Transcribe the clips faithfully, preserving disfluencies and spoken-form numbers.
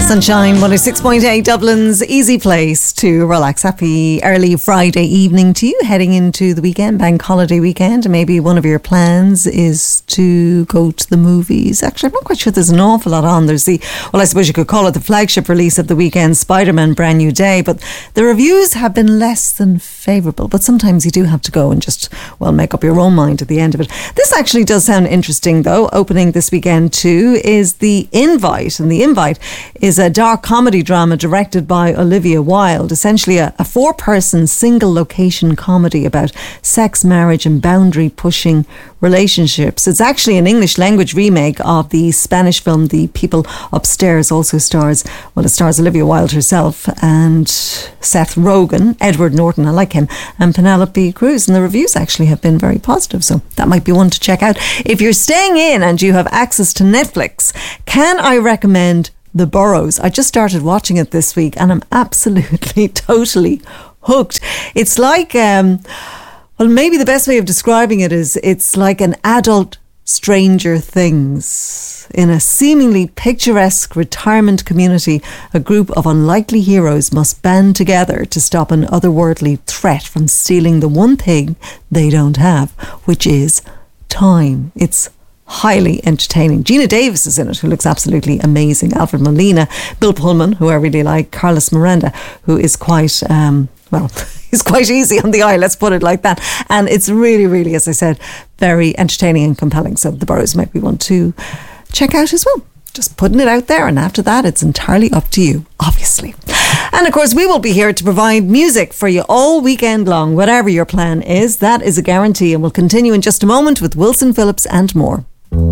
Sunshine one oh six point eight, Dublin's easy place to relax. Happy early Friday evening to you, heading into the weekend, bank holiday weekend. Maybe one of your plans is to go to the movies. Actually, I'm not quite sure there's an awful lot on. There's the, well, I suppose you could call it the flagship release of the weekend, Spider-Man Brand New Day. But the reviews have been less than favourable. But sometimes you do have to go and just, well, make up your own mind at the end of it. This actually does sound interesting, though. Opening this weekend too is The Invite. And The Invite is a dark comedy drama directed by Olivia Wilde, essentially a, a four-person single location comedy about sex, marriage and boundary-pushing relationships. It's actually an English language remake of the Spanish film The People Upstairs. Also stars, well, it stars Olivia Wilde herself and Seth Rogen, Edward Norton, I like him, and Penelope Cruz. And the reviews actually have been very positive, so that might be one to check out. If you're staying in and you have access to Netflix, can I recommend The Burrows? I just started watching it this week and I'm absolutely, totally hooked. It's like, um, well, maybe the best way of describing it is it's like an adult Stranger Things. In a seemingly picturesque retirement community, a group of unlikely heroes must band together to stop an otherworldly threat from stealing the one thing they don't have, which is time. It's highly entertaining. Gina Davis is in it, who looks absolutely amazing. Alfred Molina, Bill Pullman, who I really like, Carlos Miranda, who is quite, um, well, he's quite easy on the eye, let's put it like that. And it's really, really, as I said, very entertaining and compelling. So The Burrows might be one to check out as well. Just putting it out there, and after that it's entirely up to you, obviously. And of course we will be here to provide music for you all weekend long, whatever your plan is. That is a guarantee, and we'll continue in just a moment with Wilson Phillips and more.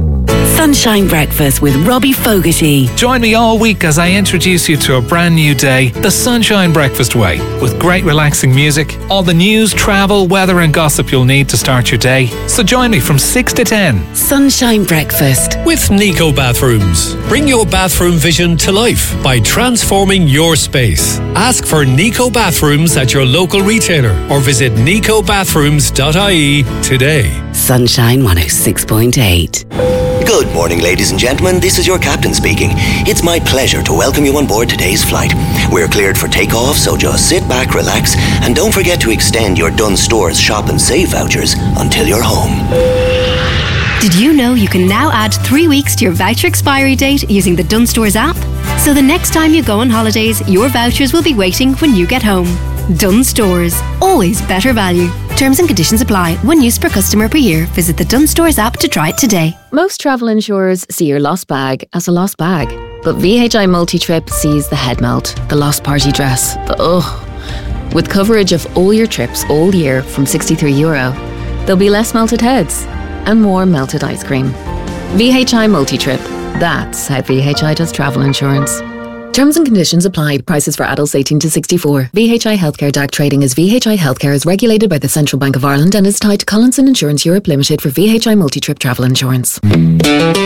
Sunshine Breakfast with Robbie Fogarty. Join me all week as I introduce you to a brand new day, the Sunshine Breakfast way, with great relaxing music, all the news, travel, weather and gossip you'll need to start your day. So join me from six to ten. Sunshine Breakfast with Nico Bathrooms. Bring your bathroom vision to life by transforming your space. Ask for Nico Bathrooms at your local retailer or visit nico bathrooms dot I E today. Sunshine one oh six point eight. Good morning, ladies and gentlemen. This is your captain speaking. It's my pleasure to welcome you on board today's flight. We're cleared for takeoff, so just sit back, relax, and don't forget to extend your Dunn Stores Shop and Save vouchers until you're home. Did you know you can now add three weeks to your voucher expiry date using the Dunn Stores app? So the next time you go on holidays, your vouchers will be waiting when you get home. Dunn Stores. Always better value. Terms and conditions apply. One use per customer per year. Visit the Dunn Stores app to try it today. Most travel insurers see your lost bag as a lost bag. But V H I Multi-Trip sees the head melt, the lost party dress, the ugh. With coverage of all your trips all year from sixty-three euro, there'll be less melted heads and more melted ice cream. V H I Multi-Trip. That's how V H I does travel insurance. Terms and conditions apply. Prices for adults eighteen to sixty-four. V H I Healthcare D A C trading as V H I Healthcare is regulated by the Central Bank of Ireland and is tied to Collinson Insurance Europe Limited for V H I Multi-Trip travel insurance.